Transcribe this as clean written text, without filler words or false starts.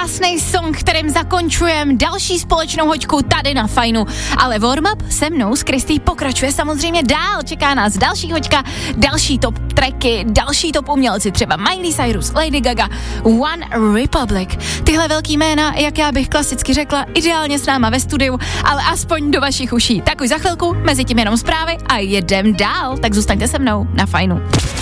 krásný song, kterým zakončujem další společnou hoďku tady na Fajnu. Ale warm-up se mnou s Kristý pokračuje samozřejmě dál. Čeká nás další hoďka, další top tracky, další top umělci, třeba Miley Cyrus, Lady Gaga, One Republic. Tyhle velký jména, jak já bych klasicky řekla, ideálně s náma ve studiu, ale aspoň do vašich uší. Tak už za chvilku, mezi tím jenom zprávy a jedem dál. Tak zůstaňte se mnou na Fajnu.